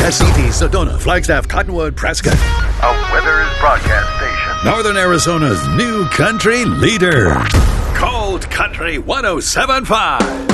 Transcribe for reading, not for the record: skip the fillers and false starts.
Casitas, Sedona, Flagstaff, Cottonwood, Prescott. A Withers broadcast station. Northern Arizona's new country leader. Cold Country 107.5.